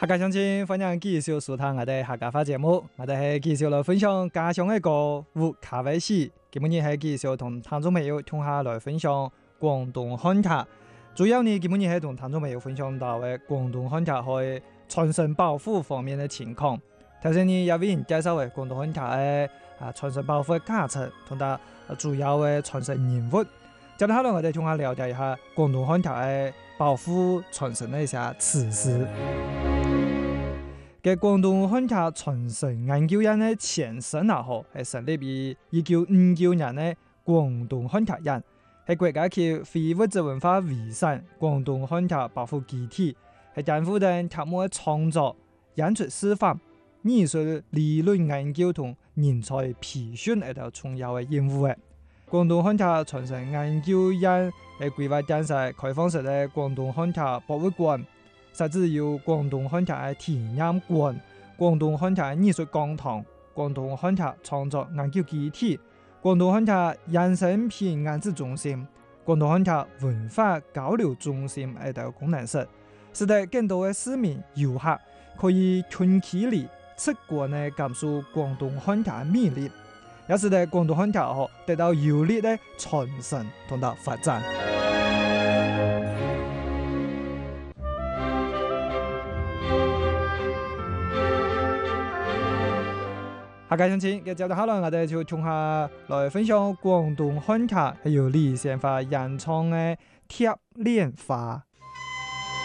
客家鄉親，歡迎繼續收聽我哋客家話節目。我哋係繼續來分享家鄉嘅歌舞卡威史。今日係繼續同聽眾朋友同下來分享廣東漢卡。主要呢，今日係同聽眾朋友分享到嘅廣東漢卡喺傳承保護方面嘅情況。頭先呢，有位人介紹嘅廣東漢卡嘅傳承保護嘅價值同埋主要嘅傳承人物。接下來我哋同下了解一下廣東漢卡嘅保護傳承嘅一些事實。嘅廣東漢卡傳承研究院嘅前身係成立於1959年嘅廣東漢卡院，係國家級非物質文化遺產廣東漢卡保護基地，係擔負嘅節目嘅創作、演出示範、藝術理論研究同人才培訓一條重要嘅任務嘅。廣東漢卡傳承研究院係規劃建設開放式嘅廣東漢卡博物館。設置有廣東漢卡嘅體驗館、廣東漢卡藝術講堂、廣東漢卡創作研究基地、廣東漢卡衍生品安置中心、廣東漢卡文化交流中心等功能室，使得更多嘅市民遊客可以近距離直觀地感受廣東漢卡嘅魅力，也使得廣東漢卡得到有力嘅傳承同埋發展。客家鄉親，嘅接住下來，我哋就從下來分享廣東漢卡係由李先發演唱嘅《貼臉花》。